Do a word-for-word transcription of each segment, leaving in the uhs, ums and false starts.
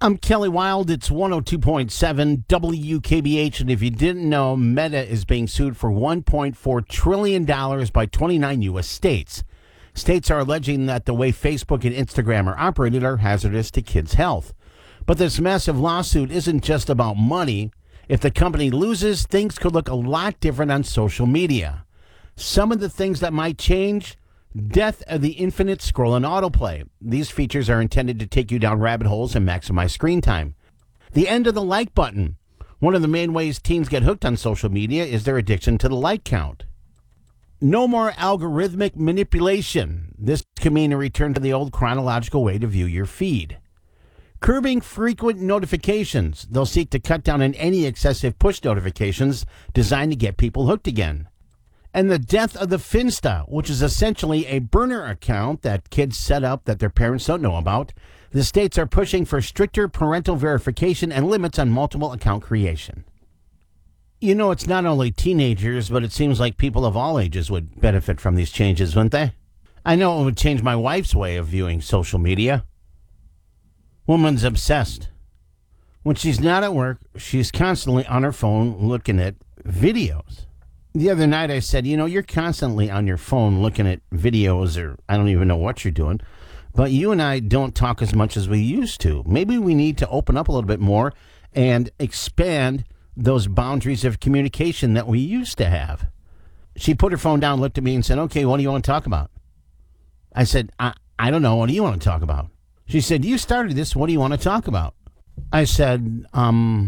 I'm Kelly Wild. It's one oh two point seven W K B H. And if you didn't know, Meta is being sued for one point four trillion dollars by twenty-nine U S states. States are alleging that the way Facebook and Instagram are operated are hazardous to kids' health. But this massive lawsuit isn't just about money. If the company loses, things could look a lot different on social media. Some of the things that might change: death of the infinite scroll and autoplay. These features are intended to take you down rabbit holes and maximize screen time. The end of the like button. One of the main ways teens get hooked on social media is their addiction to the like count. No more algorithmic manipulation. This can mean a return to the old chronological way to view your feed. Curbing frequent notifications. They'll seek to cut down on any excessive push notifications designed to get people hooked again. And the death of the Finsta, which is essentially a burner account that kids set up that their parents don't know about. The states are pushing for stricter parental verification and limits on multiple account creation. You know, it's not only teenagers, but it seems like people of all ages would benefit from these changes, wouldn't they? I know it would change my wife's way of viewing social media. Woman's obsessed. When she's not at work, she's constantly on her phone looking at videos. The other night I said, you know, you're constantly on your phone looking at videos, or I don't even know what you're doing, but you and I don't talk as much as we used to. Maybe we need to open up a little bit more and expand those boundaries of communication that we used to have. She put her phone down, looked at me and said, okay, what do you want to talk about? I said, I, I don't know. What do you want to talk about? She said, you started this. What do you want to talk about? I said, um,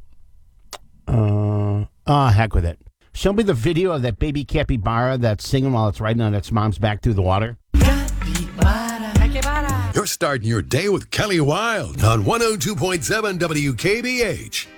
uh, oh, heck with it. Show me the video of that baby capybara that's singing while it's riding on its mom's back through the water. Capybara, capybara. You're starting your day with Kelly Wild on one oh two point seven W K B H.